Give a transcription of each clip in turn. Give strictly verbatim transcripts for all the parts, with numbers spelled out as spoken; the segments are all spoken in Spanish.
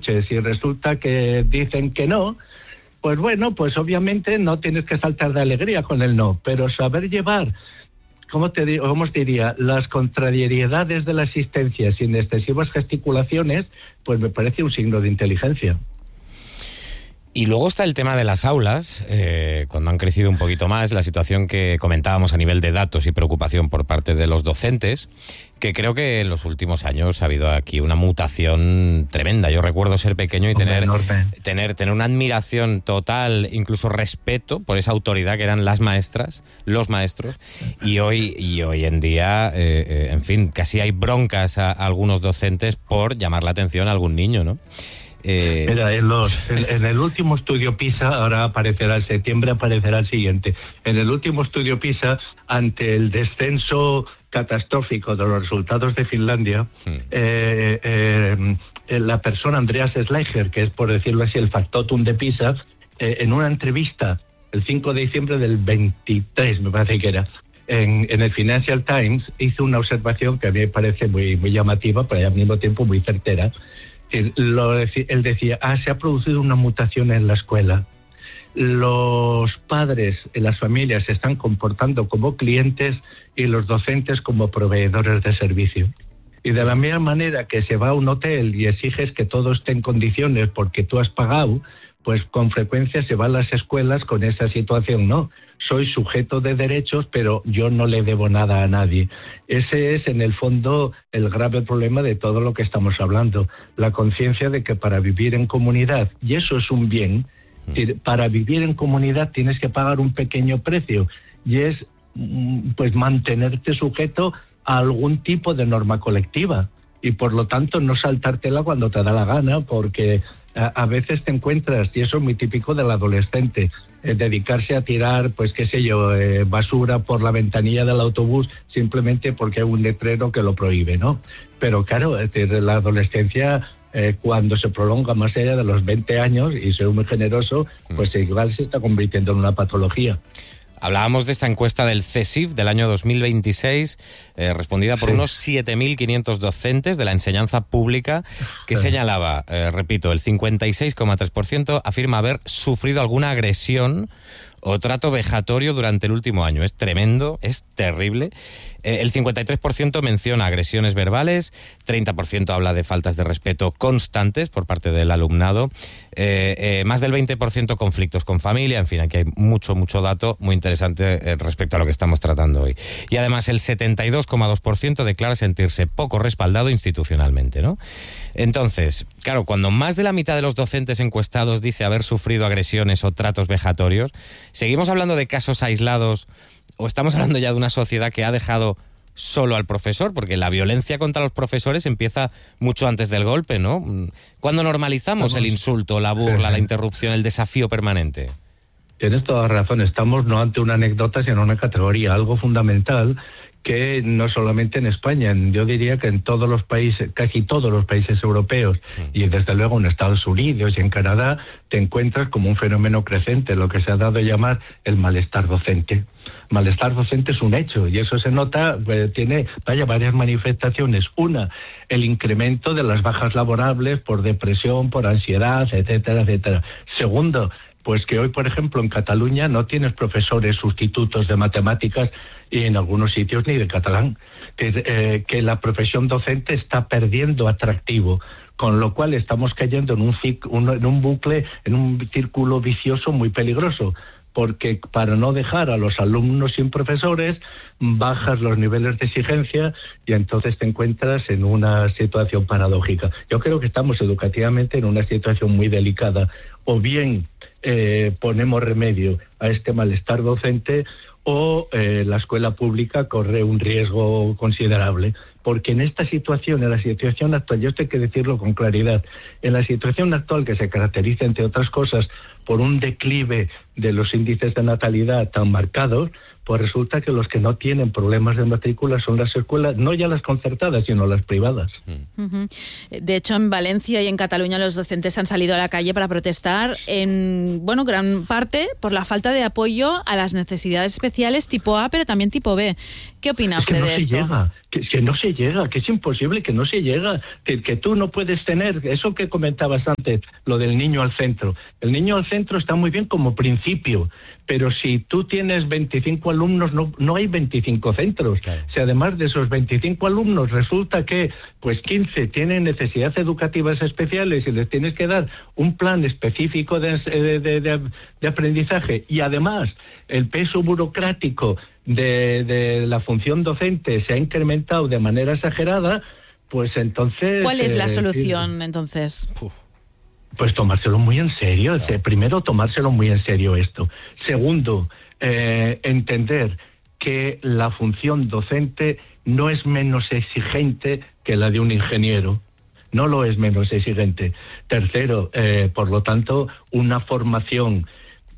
coche. Si resulta que dicen que no, pues bueno, pues obviamente no tienes que saltar de alegría con el no, pero saber llevar, ¿cómo te digo, cómo os diría? Las contrariedades de la existencia sin excesivas gesticulaciones, pues me parece un signo de inteligencia. Y luego está el tema de las aulas, eh, cuando han crecido un poquito más, la situación que comentábamos a nivel de datos y preocupación por parte de los docentes, que creo que en los últimos años ha habido aquí una mutación tremenda. Yo recuerdo ser pequeño y tener, tener, tener una admiración total, incluso respeto por esa autoridad que eran las maestras, los maestros, y hoy, y hoy en día, eh, eh, en fin, casi hay broncas a, a algunos docentes por llamar la atención a algún niño, ¿no? Eh... Mira, en, los, en, en el último estudio PISA, ahora aparecerá en septiembre, aparecerá el siguiente. En el último estudio PISA, ante el descenso catastrófico de los resultados de Finlandia, hmm. eh, eh, la persona Andreas Schleicher, que es, por decirlo así, el factotum de PISA, eh, en una entrevista el cinco de diciembre del veintitrés, me parece que era, en, en el Financial Times, hizo una observación que a mí me parece muy, muy llamativa, pero al mismo tiempo muy certera. Él, lo, él decía, ah, se ha producido una mutación en la escuela. Los padres y las familias se están comportando como clientes y los docentes como proveedores de servicio. Y de la misma manera que se va a un hotel y exiges que todo esté en condiciones porque tú has pagado, pues con frecuencia se va a las escuelas con esa situación, ¿no? Soy sujeto de derechos, pero yo no le debo nada a nadie. Ese es, en el fondo, el grave problema de todo lo que estamos hablando. La conciencia de que para vivir en comunidad, y eso es un bien, para vivir en comunidad tienes que pagar un pequeño precio, y es, pues, mantenerte sujeto a algún tipo de norma colectiva. Y por lo tanto no saltártela cuando te da la gana, porque a, a veces te encuentras, y eso es muy típico del adolescente, eh, dedicarse a tirar, pues qué sé yo, eh, basura por la ventanilla del autobús simplemente porque hay un letrero que lo prohíbe, ¿no? Pero claro, eh, la adolescencia, eh, cuando se prolonga más allá de los veinte años, y soy muy generoso, pues igual se está convirtiendo en una patología. Hablábamos de esta encuesta del CESIF del año dos mil veintiséis, eh, respondida por sí. unos siete mil quinientos docentes de la enseñanza pública, que sí. señalaba, eh, repito, el cincuenta y seis coma tres por ciento afirma haber sufrido alguna agresión o trato vejatorio durante el último año. Es tremendo, es terrible. Eh, el cincuenta y tres por ciento menciona agresiones verbales, treinta por ciento habla de faltas de respeto constantes por parte del alumnado, eh, eh, más del veinte por ciento conflictos con familia. En fin, aquí hay mucho, mucho dato muy interesante eh, respecto a lo que estamos tratando hoy. Y además el setenta y dos coma dos por ciento declara sentirse poco respaldado institucionalmente, ¿no? Entonces, claro, cuando más de la mitad de los docentes encuestados dice haber sufrido agresiones o tratos vejatorios, ¿seguimos hablando de casos aislados o estamos hablando ya de una sociedad que ha dejado solo al profesor? Porque la violencia contra los profesores empieza mucho antes del golpe, ¿no? ¿Cuándo normalizamos el insulto, la burla, la interrupción, el desafío permanente? Tienes toda razón, estamos no ante una anécdota, sino una categoría, algo fundamental que no solamente en España, yo diría que en todos los países, casi todos los países europeos, sí. y desde luego en Estados Unidos y en Canadá, te encuentras como un fenómeno creciente, lo que se ha dado a llamar el malestar docente. Malestar docente es un hecho, y eso se nota, pues, tiene, vaya, varias manifestaciones. Una, el incremento de las bajas laborables por depresión, por ansiedad, etcétera, etcétera. Segundo, pues que hoy, por ejemplo, en Cataluña no tienes profesores sustitutos de matemáticas y en algunos sitios ni de catalán, que, eh, que la profesión docente está perdiendo atractivo, con lo cual estamos cayendo en un, un, en un bucle, en un círculo vicioso muy peligroso, porque para no dejar a los alumnos sin profesores, bajas los niveles de exigencia y entonces te encuentras en una situación paradójica. Yo creo que estamos educativamente en una situación muy delicada. O bien eh, ponemos remedio a este malestar docente, o eh, la escuela pública corre un riesgo considerable. Porque en esta situación, en la situación actual, yo tengo que decirlo con claridad, en la situación actual que se caracteriza, entre otras cosas, por un declive de los índices de natalidad tan marcados, pues resulta que los que no tienen problemas de matrícula son las escuelas, no ya las concertadas, sino las privadas. Uh-huh. De hecho, en Valencia y en Cataluña los docentes han salido a la calle para protestar, en bueno, gran parte por la falta de apoyo a las necesidades especiales tipo A, pero también tipo B. ¿Qué opina usted es que no de se esto? Llega, que, que no se llega, que es imposible, que no se llega, que, que tú no puedes tener, eso que comentabas antes, lo del niño al centro. El niño al centro está muy bien como principio, pero si tú tienes veinticinco alumnos, no, no hay veinticinco centros. Claro. Si además de esos veinticinco alumnos resulta que pues quince tienen necesidades educativas especiales y les tienes que dar un plan específico de, de, de, de aprendizaje, y además el peso burocrático de, de la función docente se ha incrementado de manera exagerada, pues entonces... ¿Cuál es la eh, solución, entonces? Uf. Pues tomárselo muy en serio. Claro. Primero, tomárselo muy en serio esto. Segundo, eh, entender que la función docente no es menos exigente que la de un ingeniero. No lo es menos exigente. Tercero, eh, por lo tanto, una formación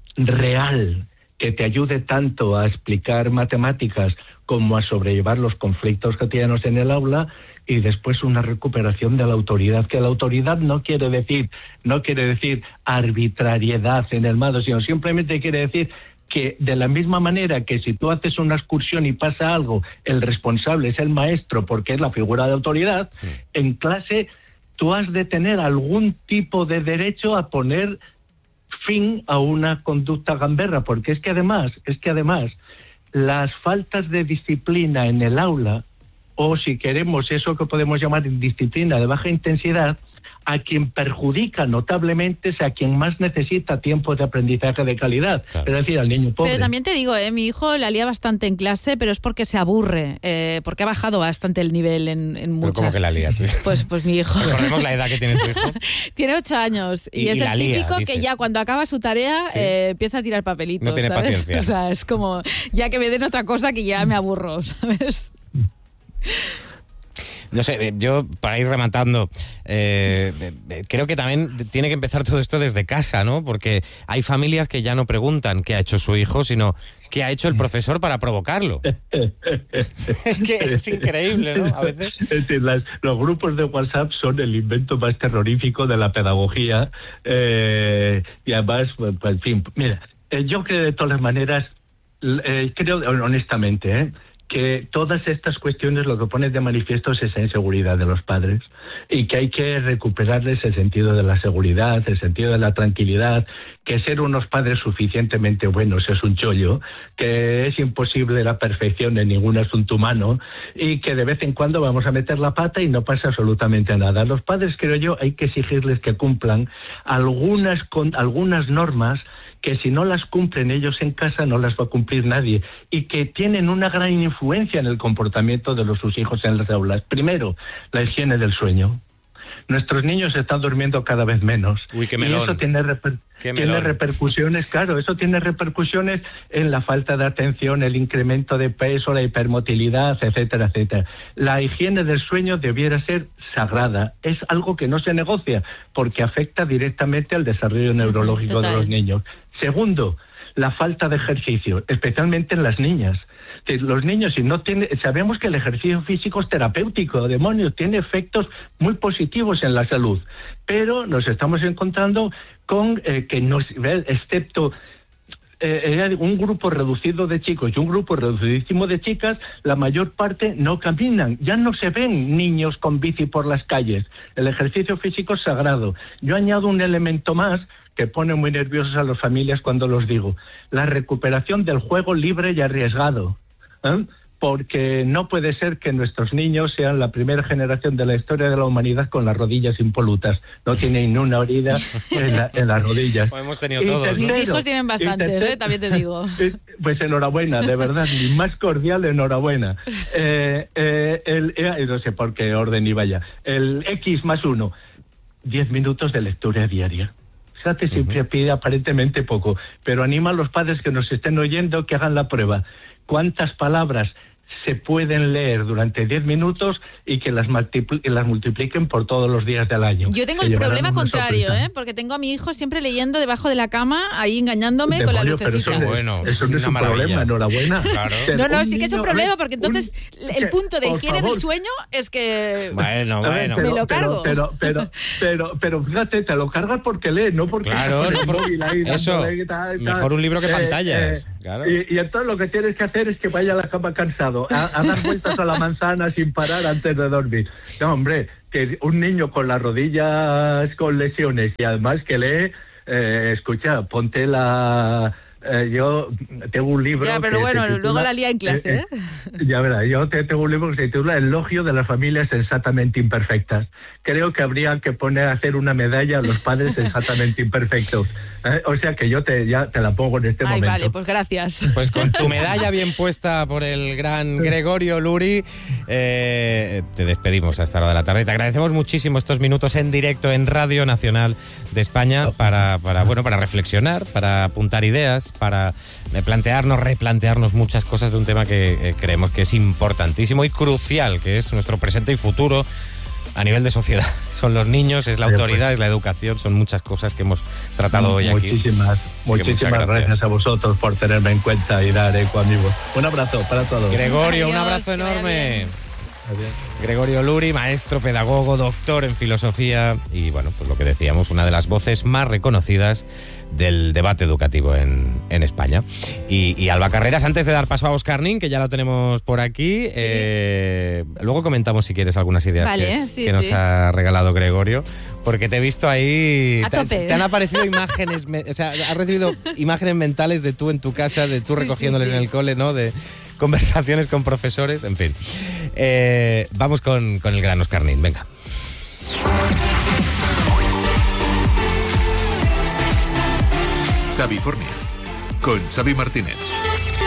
real que te ayude tanto a explicar matemáticas como a sobrellevar los conflictos cotidianos en el aula. Y después una recuperación de la autoridad, que la autoridad no quiere decir, no quiere decir arbitrariedad en el mando, sino simplemente quiere decir que de la misma manera que si tú haces una excursión y pasa algo, el responsable es el maestro porque es la figura de autoridad, sí. En clase tú has de tener algún tipo de derecho a poner fin a una conducta gamberra, porque es que además, es que además las faltas de disciplina en el aula, o si queremos eso que podemos llamar indisciplina de baja intensidad, a quien perjudica notablemente es a quien más necesita tiempo de aprendizaje de calidad, claro. Es decir, al niño pobre. Pero también te digo, eh, mi hijo la lía bastante en clase, pero es porque se aburre, eh, porque ha bajado bastante el nivel en, en muchas. ¿Cómo que la lía tú? Pues, pues mi hijo. Recordemos la edad que tiene tu hijo. Tiene ocho años y, y es y el típico lía, que ya cuando acaba su tarea ¿sí? eh, empieza a tirar papelitos, no tiene ¿sabes? Paciencia. O sea, es como, ya que me den otra cosa que ya me aburro, ¿sabes? No sé, yo para ir rematando, eh, creo que también tiene que empezar todo esto desde casa, ¿no? Porque hay familias que ya no preguntan qué ha hecho su hijo, sino qué ha hecho el profesor para provocarlo. Que es increíble, ¿no? A veces. Es decir, las, los grupos de WhatsApp son el invento más terrorífico de la pedagogía. Eh, y además, pues, en fin, mira, eh, yo creo de todas las maneras, eh, creo honestamente, ¿eh? que todas estas cuestiones lo que ponen de manifiesto es esa inseguridad de los padres y que hay que recuperarles el sentido de la seguridad, el sentido de la tranquilidad, que ser unos padres suficientemente buenos es un chollo, que es imposible la perfección en ningún asunto humano y que de vez en cuando vamos a meter la pata y no pasa absolutamente nada. Los padres, creo yo, hay que exigirles que cumplan algunas, con, algunas normas que si no las cumplen ellos en casa no las va a cumplir nadie y que tienen una gran influencia en el comportamiento de los, sus hijos en las aulas. Primero, la higiene del sueño. Nuestros niños están durmiendo cada vez menos. Uy, qué melón. Y eso tiene, reper- tiene repercusiones, claro, eso tiene repercusiones en la falta de atención, el incremento de peso, la hipermotilidad, etcétera, etcétera. La higiene del sueño debiera ser sagrada. Es algo que no se negocia porque afecta directamente al desarrollo neurológico Total. de los niños. Segundo, la falta de ejercicio, especialmente en las niñas. Los niños, si no tienen, sabemos que el ejercicio físico es terapéutico, demonios, tiene efectos muy positivos en la salud, pero nos estamos encontrando con eh, que, nos, excepto eh, un grupo reducido de chicos y un grupo reducidísimo de chicas, la mayor parte no caminan, ya no se ven niños con bici por las calles. El ejercicio físico es sagrado. Yo añado un elemento más que pone muy nerviosos a las familias cuando los digo: la recuperación del juego libre y arriesgado. ¿Eh? Porque no puede ser que nuestros niños sean la primera generación de la historia de la humanidad con las rodillas impolutas. No tienen ni una herida en, la, en las rodillas. Pues hemos tenido todos, ¿no? Mis hijos tienen bastantes, tercero, ¿eh? También te digo. Pues enhorabuena, de verdad, mi más cordial enhorabuena. Eh, eh, el, eh, no sé por qué orden iba ya. El X más uno, diez minutos de lectura diaria. Fíjate, siempre pide aparentemente poco, pero anima a los padres que nos estén oyendo que hagan la prueba. ¿Cuántas palabras se pueden leer durante diez minutos y que las, multipl- las multipliquen por todos los días del año. Yo tengo el problema contrario, ¿eh? Porque tengo a mi hijo siempre leyendo debajo de la cama, ahí engañándome Demonio, con la pero lucecita. eso, Bueno, eso no es un maravilla. problema, enhorabuena. Claro. No, no, Un sí que es un niño, problema, a ver, porque entonces un- el punto de por higiene favor. del sueño es que... Bueno, A ver, bueno. Me lo cargo. Pero, pero, pero, pero, pero fíjate, te lo cargas porque lees, no porque... Claro, te pones no por- móvil ahí eso, dándole y tal, y tal. mejor un libro que Eh, pantallas, eh, claro. Y, y entonces lo que tienes que hacer es que vaya a la cama cansado, a, a dar vueltas a la manzana sin parar antes de dormir. No, hombre, que un niño con las rodillas con lesiones y además que lee, eh, escucha, ponte la... Eh, yo tengo un libro... Ya, pero que bueno, se titula, luego la lía en clase, ¿eh? eh, Ya verás, yo te, tengo un libro que se titula Elogio de las familias sensatamente imperfectas. Creo que habría que poner a hacer una medalla a los padres sensatamente imperfectos. ¿Eh? O sea que yo te, ya te la pongo en este Ay, momento. vale, pues gracias. Pues con tu medalla bien puesta por el gran Gregorio Luri, eh, te despedimos a esta hora de la tarde. Te agradecemos muchísimo estos minutos en directo en Radio Nacional de España para, para, bueno, para reflexionar, para apuntar ideas, para plantearnos, replantearnos muchas cosas de un tema que eh, creemos que es importantísimo y crucial, que es nuestro presente y futuro a nivel de sociedad. Son los niños, es la autoridad, es la educación, son muchas cosas que hemos tratado hoy aquí. Muchísimas, muchísimas muchas gracias. gracias a vosotros por tenerme en cuenta y dar eco, amigos. Un abrazo para todos. Gregorio, un Adiós, abrazo que vaya enorme. bien. Adiós. Gregorio Luri, maestro, pedagogo, doctor en filosofía y, bueno, pues lo que decíamos, una de las voces más reconocidas del debate educativo en, en España. Y, y Alba Carreras, antes de dar paso a Óscar Nin, que ya lo tenemos por aquí, sí. eh, luego comentamos si quieres algunas ideas vale, que, sí, que nos sí. ha regalado Gregorio, porque te he visto ahí... A te, tope. te han aparecido imágenes, me, o sea, has recibido imágenes mentales de tú en tu casa, de tú Sí, recogiéndoles sí, sí. en el cole, ¿no? De conversaciones con profesores, en fin. Eh, vamos con, con el gran Óscar Nin, venga. Xavifornia, con Xavi Martínez.